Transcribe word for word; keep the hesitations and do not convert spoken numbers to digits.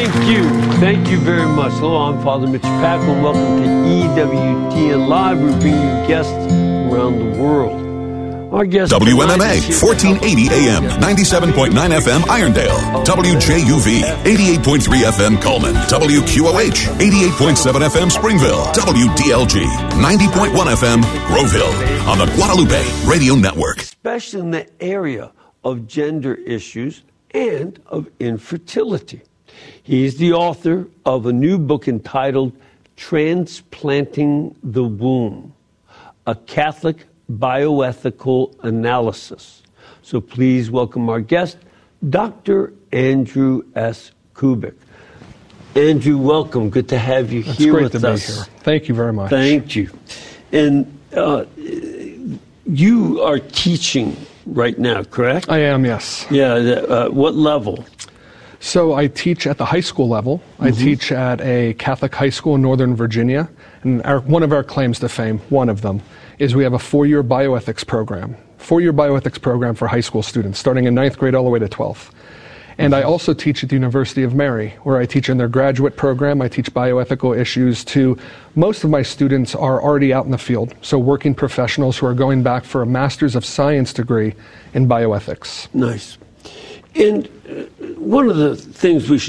Thank you. Thank you very much. Hello, I'm Father Mitch Pacwa. Welcome to E W T N Live. We bring you guests around the world. Our guest W M M A, fourteen eighty A M, ninety-seven point nine F M, Irondale. W J U V, eighty-eight point three F M, Coleman. W Q O H, eighty-eight point seven F M, Springville. W D L G, ninety point one F M, Groveville. On the Guadalupe Radio Network. Especially in the area of gender issues and of infertility. He's the author of a new book entitled Transplanting the Womb, a Catholic bioethical analysis. So please welcome our guest, Doctor Andrew S. Kubik. Andrew, welcome. Good to have you It's here great with to us. Be here. Thank you very much. Thank you. And uh, you are teaching right now, correct? I am, yes. Yeah. Uh, what level? So I teach at the high school level. Mm-hmm. I teach at a Catholic high school in Northern Virginia. And our, one of our claims to fame, one of them, is we have a four-year bioethics program, four-year bioethics program for high school students, starting in ninth grade all the way to twelfth. And I also teach at the University of Mary, where I teach in their graduate program. I teach bioethical issues to most of my students are already out in the field, so working professionals who are going back for a Master's of Science degree in bioethics. Nice. And one of the things we should